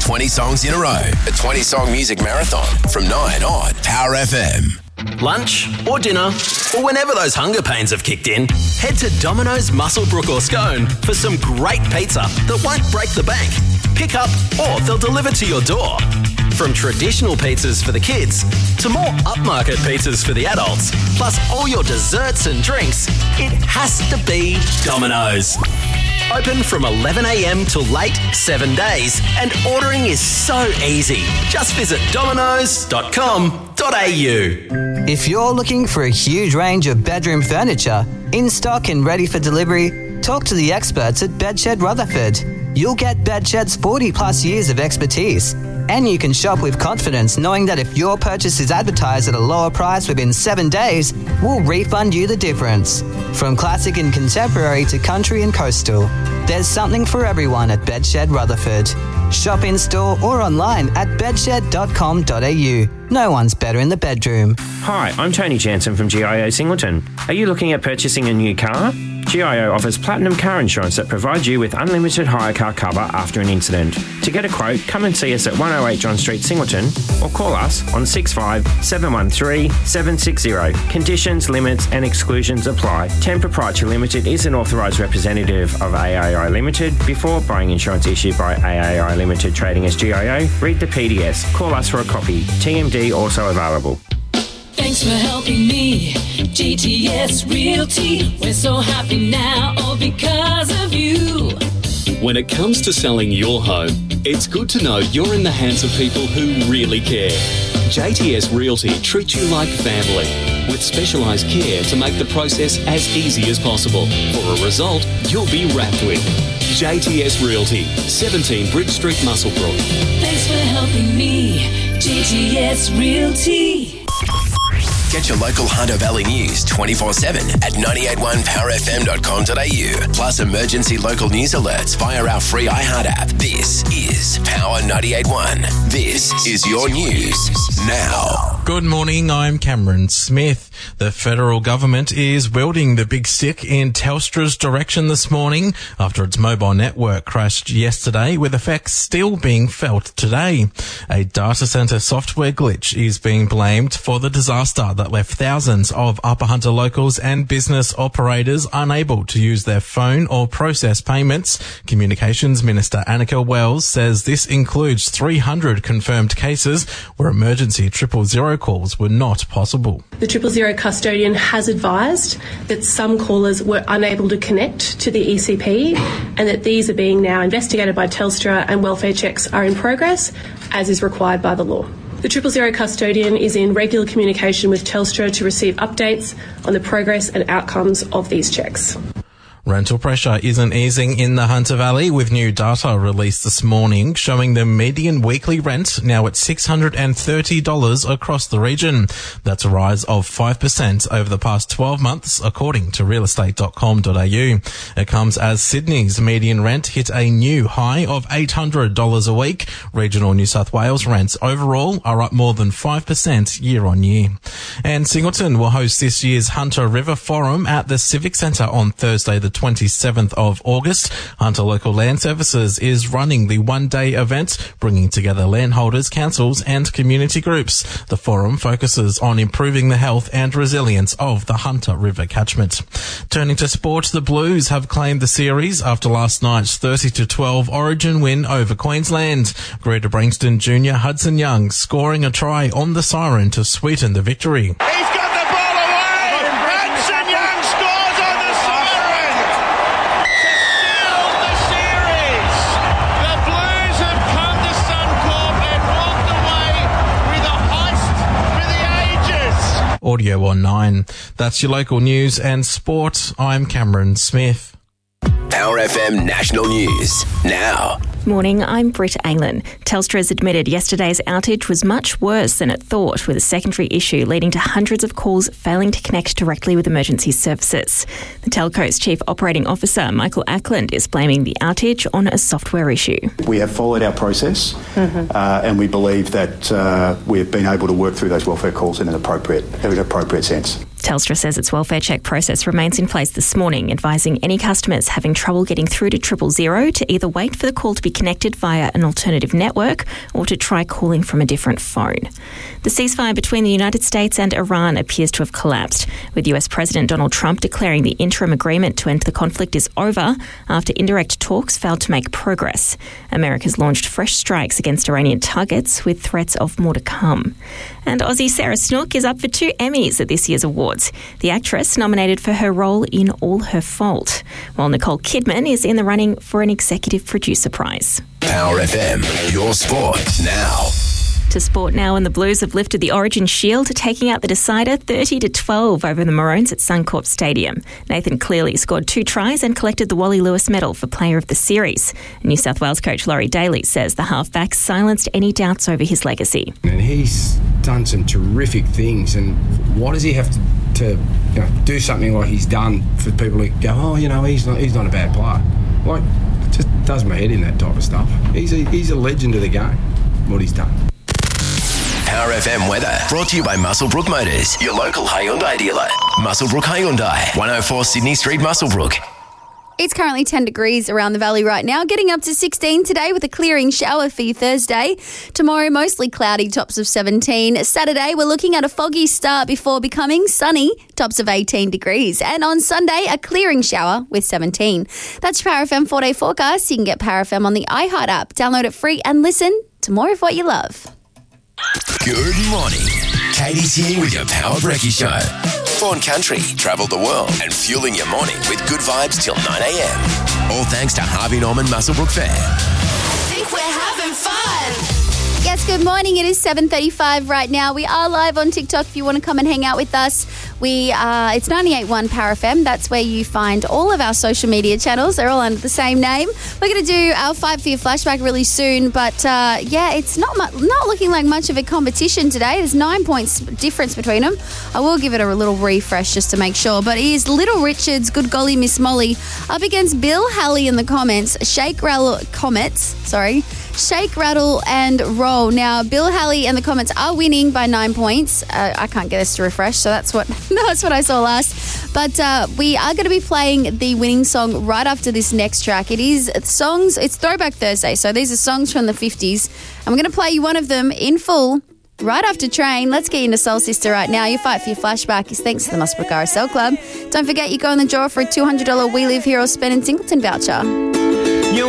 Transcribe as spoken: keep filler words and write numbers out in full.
twenty songs in a row. A twenty-song music marathon from nine on Power F M. Lunch or dinner, or whenever those hunger pains have kicked in, head to Domino's Muswellbrook or Scone for some great pizza that won't break the bank. Pick up or they'll deliver to your door. From traditional pizzas for the kids to more upmarket pizzas for the adults, plus all your desserts and drinks, it has to be Domino's. Open from eleven a m till late, seven days, and ordering is so easy. Just visit dominoes dot com dot a u. If you're looking for a huge range of bedroom furniture, in stock and ready for delivery, talk to the experts at Bedshed Rutherford. You'll get Bedshed's forty plus years of expertise. And you can shop with confidence knowing that if your purchase is advertised at a lower price within seven days, we'll refund you the difference. From classic and contemporary to country and coastal, there's something for everyone at Bedshed Rutherford. Shop in store or online at bedshed dot com dot a u. No one's better in the bedroom. Hi, I'm Tony Jansen from G I O Singleton. Are you looking at purchasing a new car? G I O offers platinum car insurance that provides you with unlimited hire car cover after an incident. To get a quote, come and see us at one oh eight John Street, Singleton, or call us on six five seven one three seven six zero. Conditions, limits and exclusions apply. Ten Proprietary Limited is an authorised representative of A A I Limited. Before buying insurance issued by A A I Limited trading as G I O, read the P D S. Call us for a copy. T M D also available. Thanks for helping me, G T S Realty. We're so happy now, all because of you. When it comes to selling your home, it's good to know you're in the hands of people who really care. J T S Realty treats you like family, with specialised care to make the process as easy as possible. For a result you'll be wrapped with. J T S Realty, seventeen Bridge Street, Muswellbrook. Thanks for helping me, J T S Realty. Get your local Hunter Valley news twenty-four seven at nine eight one power f m dot com dot a u. Plus emergency local news alerts via our free iHeart app. This is Power ninety-eight point one. This is your news now. Good morning, I'm Cameron Smith. The federal government is wielding the big stick in Telstra's direction this morning after its mobile network crashed yesterday, with effects still being felt today. A data centre software glitch is being blamed for the disaster that left thousands of Upper Hunter locals and business operators unable to use their phone or process payments. Communications Minister Annika Wells says this includes three hundred confirmed cases where emergency triple zero calls were not possible. The triple zero custodian has advised that some callers were unable to connect to the E C P and that these are being now investigated by Telstra and welfare checks are in progress, as is required by the law. The triple zero custodian is in regular communication with Telstra to receive updates on the progress and outcomes of these checks. Rental pressure isn't easing in the Hunter Valley, with new data released this morning showing the median weekly rent now at six hundred thirty dollars across the region. That's a rise of five percent over the past twelve months, according to real estate dot com dot a u. It comes as Sydney's median rent hit a new high of eight hundred dollars a week. Regional New South Wales rents overall are up more than five percent year on year. And Singleton will host this year's Hunter River Forum at the Civic Centre on Thursday the twenty-seventh of August. Hunter Local Land Services is running the one-day event, bringing together landholders, councils and community groups. The forum focuses on improving the health and resilience of the Hunter River catchment. Turning to sport, the Blues have claimed the series after last night's thirty to twelve Origin win over Queensland. Greta Brangston Junior Hudson Young scoring a try on the siren to sweeten the victory. He's got the ball away! Hudson Young scores on the siren! To seal the series! The Blues have come to Suncorp and walked away with a heist for the ages. Audio on nine. That's your local news and sport. I'm Cameron Smith. Power F M National News now. Morning, I'm Britt Aylan. Telstra has admitted yesterday's outage was much worse than it thought, with a secondary issue leading to hundreds of calls failing to connect directly with emergency services. The telco's Chief Operating Officer, Michael Ackland, is blaming the outage on a software issue. We have followed our process mm-hmm. uh, and we believe that uh, we have been able to work through those welfare calls in an appropriate, in an appropriate sense. Telstra says its welfare check process remains in place this morning, advising any customers having trouble getting through to triple zero to either wait for the call to be connected via an alternative network or to try calling from a different phone. The ceasefire between the United States and Iran appears to have collapsed, with U S President Donald Trump declaring the interim agreement to end the conflict is over after indirect talks failed to make progress. America's launched fresh strikes against Iranian targets with threats of more to come. And Aussie Sarah Snook is up for two Emmys at this year's awards. The actress nominated for her role in All Her Fault, while Nicole Kidman is in the running for an executive producer prize. Power F M, your sport now. To sport now, and the Blues have lifted the Origin Shield, taking out the decider thirty to twelve over the Maroons at Suncorp Stadium. Nathan Cleary scored two tries and collected the Wally Lewis medal for Player of the Series. New South Wales coach Laurie Daly says the halfback silenced any doubts over his legacy. And he's done some terrific things, and why does he have to, to you know, do something like he's done for people who go, oh, you know, he's not he's not a bad player? Like, it just does my head in, that type of stuff. He's a, he's a legend of the game, what he's done. Power F M weather brought to you by Muswellbrook Motors, your local Hyundai dealer. Muswellbrook Hyundai, one oh four Sydney Street, Muswellbrook. It's currently ten degrees around the valley right now, getting up to sixteen today with a clearing shower for your Thursday. Tomorrow, mostly cloudy, tops of seventeen. Saturday, we're looking at a foggy start before becoming sunny, tops of eighteen degrees. And on Sunday, a clearing shower with seventeen. That's your Power F M four-day forecast. You can get Power F M on the iHeart app. Download it free and listen to more of what you love. Good morning. Katie's here with your Power Brekkie Show. Born country, travel the world, and fueling your morning with good vibes till nine a.m. All thanks to Harvey Norman Muswellbrook Fair. I think we're having fun. Yes, good morning. It is seven thirty-five right now. We are live on TikTok if you want to come and hang out with us. We uh, It's ninety-eight point one Power F M. That's where you find all of our social media channels. They're all under the same name. We're going to do our Fight For Your flashback really soon. But, uh, yeah, it's not mu- not looking like much of a competition today. There's nine points difference between them. I will give it a little refresh just to make sure. But it is Little Richards, Good Golly Miss Molly, up against Bill Halley in the comments. Shake, rattle, comets, sorry. Shake, rattle, and roll. Now, Bill Halley and the comments are winning by nine points. Uh, I can't get this to refresh, so that's what that's what I saw last. But uh, we are going to be playing the winning song right after this next track. It is songs. It's Throwback Thursday, so these are songs from the fifties. I'm going to play you one of them in full right after Train. Let's get into Soul Sister right now. Your Fight For Your flashback is thanks to the Muswellbrook R S L Club. Don't forget, you go in the draw for a two hundred dollars We Live Here or Spend in Singleton voucher.